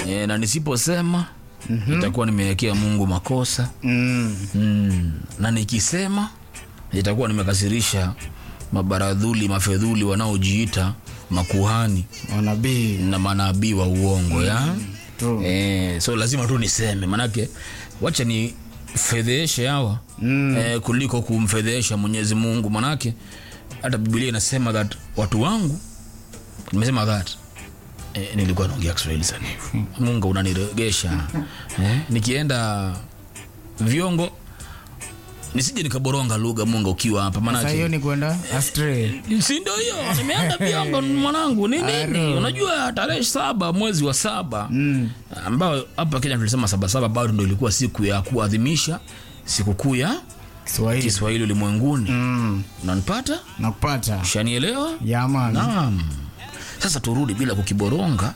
na nisiposema itakuwa nimewekea Mungu makosa. Na nikisema itakuwa nimekasirisha mabaradhuli, mafedhuli wanaojiita makuhani, manabii na manabii wa uongo ya. So lazima tu niseme, manake wacha ni fedheshe hawa kuliko kumfedhesha Mwenyezi Mungu, manake hata Biblia inasema that watu wangu, nimesema that nilikuwa naongea Kiswahili sana. Mungu unaniregesha. Nikienda Viongo nisije nikaboronga lugha Mungu ukiwa hapa, maana sasa hiyo ni kwenda astray. Si ndio hiyo? Nimeenda Viongo mwanangu. Nini? Unajua tarehe 7 mwezi wa 7 ambao hapa Kenya tulisema 7/7 bado ndio ilikuwa siku ya kuadhimisha sikukuu ya Kiswahili ulimwenguni. Unanipata? Nakupata. Shanielewa? Yaman. Naam. Sasa turudi bila kukiboronga.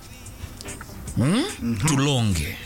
Tulonge.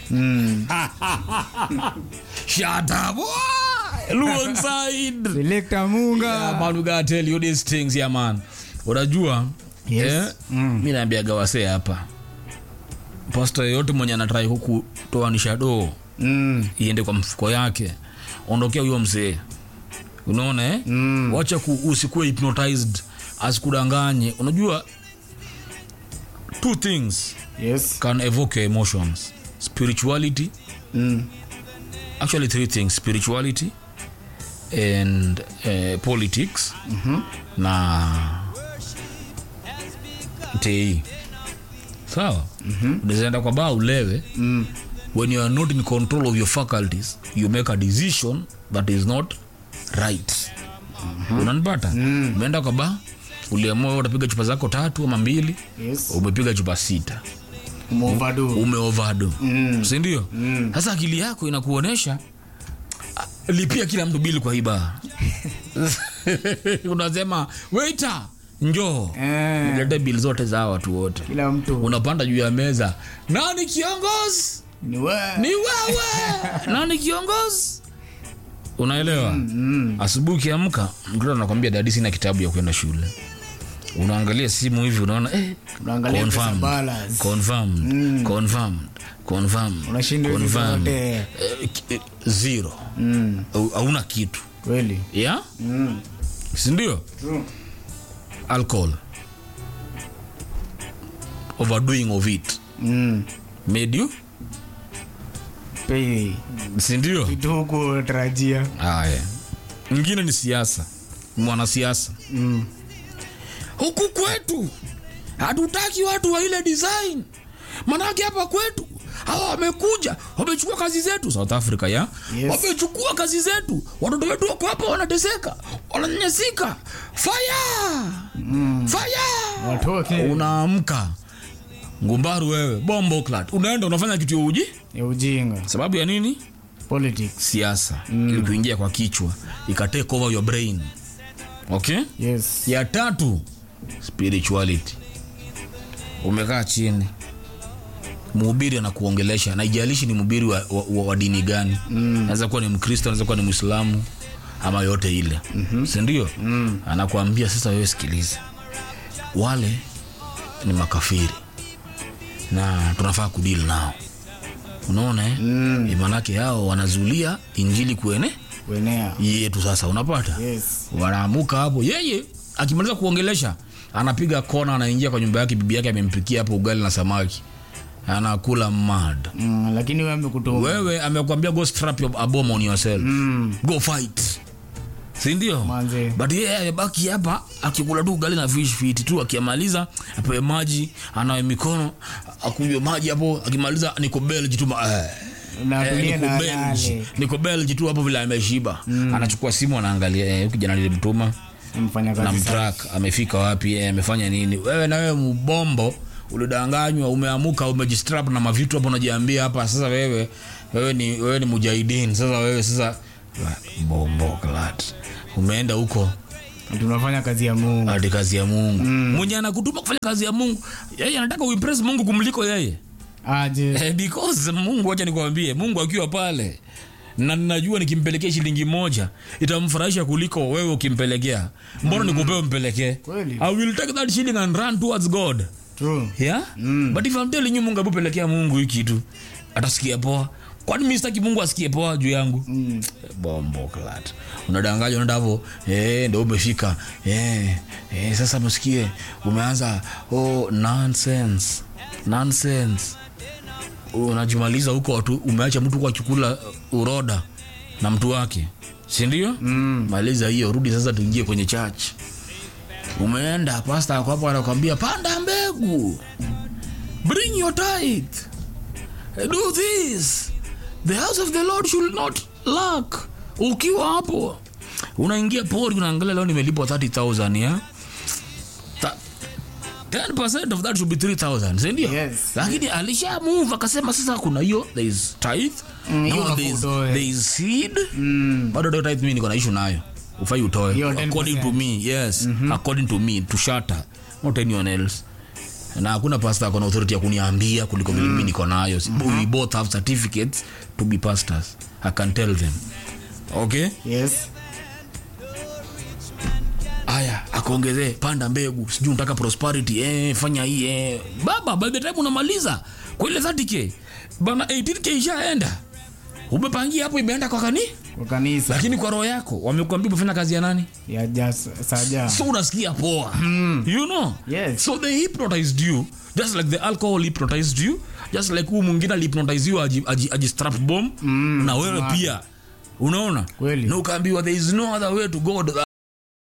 Shut up. Luon side. Selector Munga. Yeah, man, we gotta tell you these things, yeah man. Unajua? Yes. Mimi naambia gawase hapa. Pastor yote mwenye anatrai huku toa ni shadow. Iende kwa mfuko yake. Ondokea huyo mzee. Unaona wacha usikuwe hypnotized, asikudanganye. Unajua two things can evoke emotions: spirituality, actually three things: spirituality and politics na TI. Sawa? Unaenda kwa baa ulewe. When you are not in control of your faculties, you make a decision that is not right. Unanipata? Umeenda kwa baa, uliamua utapiga chupa zako 3 ama 2, umepiga chupa 6. Umeoverdo. Si ndio? Sasa akili yako inakuonesha lipia kila mtu bili kwa hiba. Unasema waiter njoo nilete bill zote za watu wote. Kila mtu unapanda juu ya meza. Nani kiongozi? Ni wewe. Nani kiongozi? Unaelewa? Asubuhi kiamka mtoto anakuambia dadi sina kitabu ya kwenda shule. Unaangalia simu hivi unaona unaangalia confirm. Unashinda yote. Zero. Hauna kitu. Kweli? Yeah? Si ndio? Alcohol. Overdoing of it. Made you pay. Si ndio? Kidogo tarajia. Haya. Mwingine ni siasa. Mwanasiasa. Huku kwetu hatutaki watu wa ile design. Manake hapa kwetu hawa wamekuja, wamechukua kazi zetu South Africa ya. Wamechukua kazi zetu. Watoto wetu wako hapa wanateseka, wananyanyasika. Fire! Fire! Watoke. Unaamka. Ngumbaru wewe, bombo clat. Unaenda unafanya kitu ya ujinga. Sababu ya nini? Politics. Siasa. Ili kuingia kwa kichwa, ikatake over your brain. Okay? Yes. Ya 3, spirituality. Umekaa chini, mhubiri anakuongelesha, na ijalishi ni mhubiri wa dini gani. Anaweza kuwa ni Mkristo, anaweza kuwa ni Muislamu ama yote ile. Si ndio? Anakuambia sasa wewe sikiliza. Wale ni makafiri na tunafaa kudeal nao. Unaona Manake hao wanazulia injili kuenea yetu. Sasa unapata? Wanaamuka hapo, yeye akimaliza kuongelesha anapiga kona, anaingia kwa nyumba yake, bibi yake amempikia hapo ugali na samaki, anakula mad. Lakini wewe amekwambia go strap your bomb on yourself. Go fight. Si ndio? But yeye amebaki hapa akikula tu ugali na fish fit tu, akimaliza apewe maji, anawe mikono, akunywe maji hapo, akimaliza niko Belgi tu niko Belgi tu hapo vile ameshiba. Anachukua simu anaangalia kijana nilimtuma na mtrack amefika wapi, amefanya nini. Wewe na wewe mbombo ulidanganywa, umeamuka umejistrap na mavitu hapo, unajiambia hapa sasa wewe ni mujahidin. Sasa wewe bombo clat umeenda huko tunafanya kazi ya Mungu. Hadi kazi ya Mungu. Mwenye anakutuma kufanya kazi ya Mungu, yeye anataka uimpress Mungu kumliko yeye. Aje. Because Mungu, acha nikwambie, Mungu akiwa pale na ninajua nikimpelekea shilingi 1 itamfurahisha kuliko wewe ukimpelekea. Mbona nikupewe mpelekee? Kweli. I will take that shilling and run towards God. True. Yeah? But if I'm telling you Mungu apelekea Mungu hiki kitu, atasikia poa. Kwani mimi sitaki Mungu asikie poa juu yangu? Bombo clat. Unadanganya unadavo, ndio umefika. Sasa msikie umeanza nonsense. Unajumaliza huko watu umeacha mtu kwa chukula uroda na mtu wake. Si ndio? Maliza hiyo, rudi sasa tuingie kwenye church. Umeenda pastor yako hapo anakuambia panda mbegu. Bring your tithe. Do this. The house of the Lord should not lack. Ukiwa hapo unaingia pori unaangalia leo nimelipwa 30,000 ya 10% of that should be 3,000, si ndio? Yes. Lakini alisha move akasema sasa kuna hiyo there is tithe, there is seed. Bado ndio tithe mimi niko na issue nayo. Ufai utoe according to me. Yes, according to me to shatter, not anyone else. Na hakuna pastor akona authority ya kuniambia kuliko vile mimi niko nayo. We both have certificates to be pastors. I can tell them. Okay? Yes. Aya, akaongezee panda mbegu. Sijui unataka prosperity, fanya hii Baba, by the time unamaliza kwa ile 30k, bana 18k ishaenda. Umepangia hapo imeenda kwa kanisa. Lakini kwa roho yako wamekuambia umefanya kazi ya nani? Ya saja. So unasikia poa. You know? Yes. So they hypnotized you just like the alcohol hypnotized you, just like huyu mwingine hypnotized you aji strap bomb na wewe pia. Unaona? Kweli. Na ukaambiwa there is no other way to God